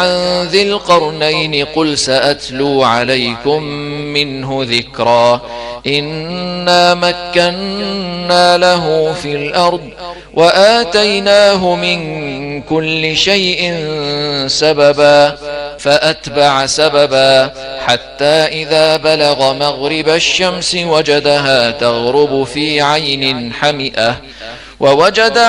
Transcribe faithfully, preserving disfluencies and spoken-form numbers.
عن ذي القرنين قل سأتلو عليكم منه ذكرا إنا مكنا له في الأرض وآتيناه من كل شيء سببا فأتبع سببا حتى إذا بلغ مغرب الشمس وجدها تغرب في عين حمئة ووجد